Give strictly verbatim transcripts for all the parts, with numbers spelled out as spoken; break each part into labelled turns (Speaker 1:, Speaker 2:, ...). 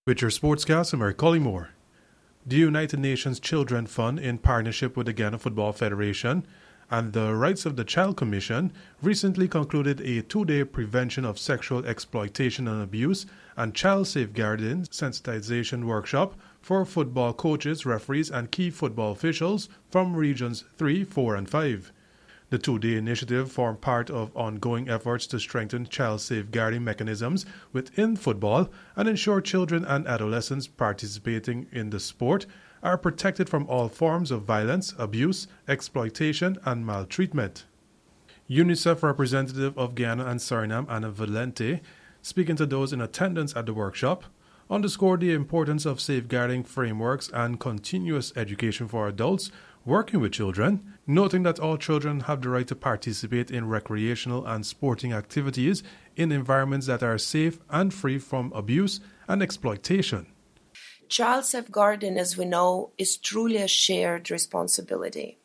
Speaker 1: With your sportscast, I'm Eric Collymore. The United Nations Children Fund, in partnership with the Ghana Football Federation and the Rights of the Child Commission, recently concluded a two-day prevention of sexual exploitation and abuse and child safeguarding sensitization workshop for football coaches, referees, and key football officials from Regions three, four, and five. The two-day initiative formed part of ongoing efforts to strengthen child safeguarding mechanisms within football and ensure children and adolescents participating in the sport are protected from all forms of violence, abuse, exploitation, and maltreatment. UNICEF representative of Guyana and Suriname, Anna Valente, speaking to those in attendance at the workshop, underscored the importance of safeguarding frameworks and continuous education for adults working with children, noting that all children have the right to participate in recreational and sporting activities in environments that are safe and free from abuse and exploitation.
Speaker 2: Child safeguarding, as we know, is truly a shared responsibility.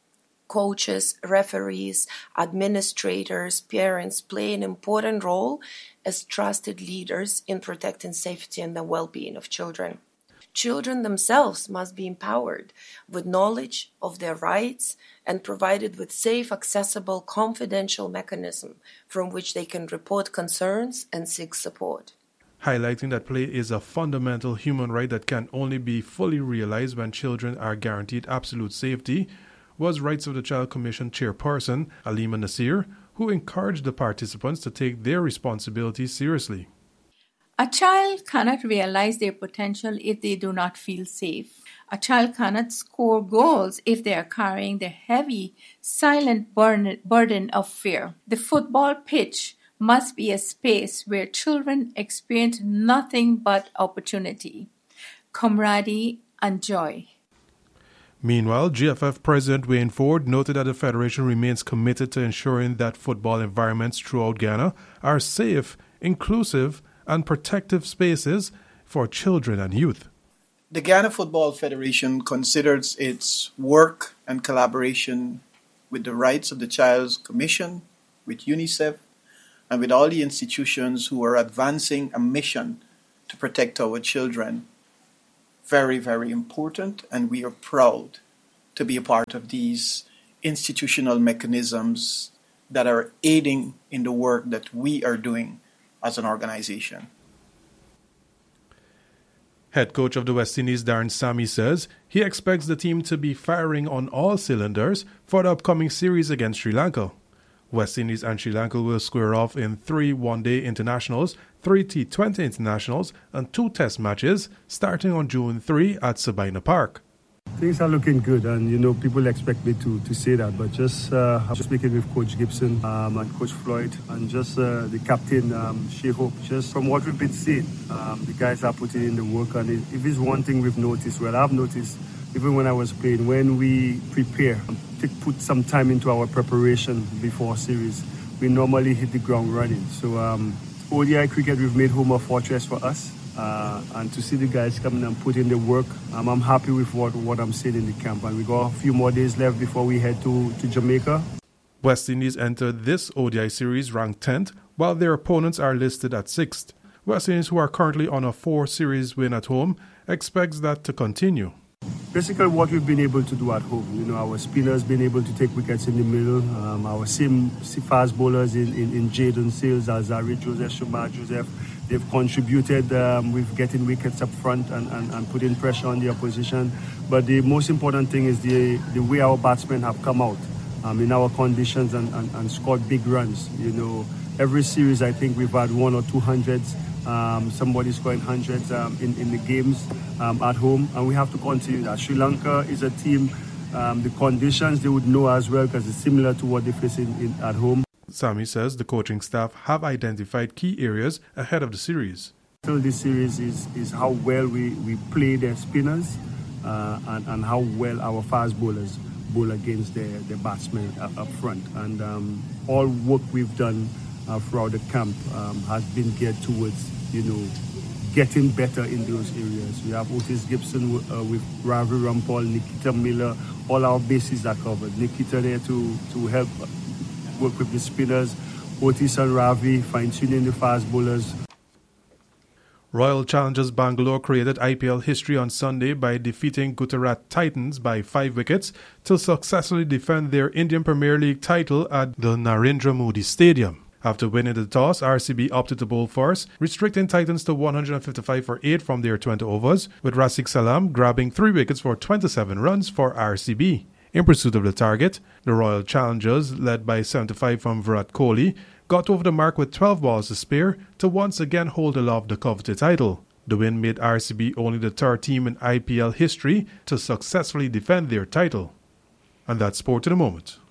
Speaker 2: Coaches, referees, administrators, parents play an important role as trusted leaders in protecting safety and the well-being of children. Children themselves must be empowered with knowledge of their rights and provided with safe, accessible, confidential mechanism from which they can report concerns and seek support.
Speaker 1: Highlighting that play is a fundamental human right that can only be fully realized when children are guaranteed absolute safety, was Rights of the Child Commission chairperson Alima Nasir, who encouraged the participants to take their responsibilities seriously.
Speaker 3: A child cannot realize their potential if they do not feel safe. A child cannot score goals if they are carrying the heavy, silent burden of fear. The football pitch must be a space where children experience nothing but opportunity, camaraderie, and joy.
Speaker 1: Meanwhile, G F F President Wayne Ford noted that the Federation remains committed to ensuring that football environments throughout Ghana are safe, inclusive, and protective spaces for children and youth.
Speaker 4: The Ghana Football Federation considers its work and collaboration with the Rights of the Child Commission, with UNICEF, and with all the institutions who are advancing a mission to protect our children very, very important, and we are proud to be a part of these institutional mechanisms that are aiding in the work that we are doing as an organization.
Speaker 1: Head coach of the West Indies, Darren Sammy, says he expects the team to be firing on all cylinders for the upcoming series against Sri Lanka. West Indies and Sri Lanka will square off in three one-day internationals, three T twenty internationals, and two test matches starting on June third at Sabina Park.
Speaker 5: Things are looking good, and you know people expect me to, to say that, but just uh, I'm speaking with Coach Gibson um, and Coach Floyd and just uh, the captain um, Shea Hope. Just from what we've been seeing, um, the guys are putting in the work, and if it's one thing we've noticed, well, I've noticed even when I was playing, when we prepare, to put some time into our preparation before series, we normally hit the ground running. So um, O D I cricket, we've made home a fortress for us. Uh, and to see the guys coming and put in the work, um, I'm happy with what, what I'm seeing in the camp. And we got a few more days left before we head to, to Jamaica.
Speaker 1: West Indies entered this O D I series ranked tenth, while their opponents are listed at sixth. West Indies, who are currently on a four-series win at home, expects that to continue.
Speaker 5: Basically what we've been able to do at home, you know, our spinners been able to take wickets in the middle, um, our same fast bowlers in, in, in Jaden Sales, Azari Joseph, Shomar Joseph, they've contributed um, with getting wickets up front and, and, and putting pressure on the opposition. But the most important thing is the, the way our batsmen have come out um, in our conditions and, and, and scored big runs. You know, every series I think we've had one or two hundreds. Um, somebody scoring hundreds um, in, in the games um, at home, and we have to continue that. Sri Lanka is a team, um, the conditions they would know as well because it's similar to what they face in, in, at home.
Speaker 1: Sammy says the coaching staff have identified key areas ahead of the series.
Speaker 5: So this series is, is how well we, we play their spinners uh, and, and how well our fast bowlers bowl against their, their batsmen up, up front. And um, all work we've done Uh, throughout the camp um, has been geared towards, you know, getting better in those areas. We have Otis Gibson uh, with Ravi Rampal, Nikita Miller, all our bases are covered. Nikita there to, to help work with the spinners, Otis and Ravi fine-tuning the fast bowlers.
Speaker 1: Royal Challengers Bangalore created I P L history on Sunday by defeating Gujarat Titans by five wickets to successfully defend their Indian Premier League title at the Narendra Modi Stadium. After winning the toss, R C B opted to bowl first, restricting Titans to one hundred fifty-five for eight from their twenty overs, with Rafiq Salam grabbing three wickets for twenty-seven runs for R C B. In pursuit of the target, the Royal Challengers, led by seventy-five from Virat Kohli, got over the mark with twelve balls to spare to once again hold aloft the coveted title. The win made R C B only the third team in I P L history to successfully defend their title. And that's Sport to the Moment.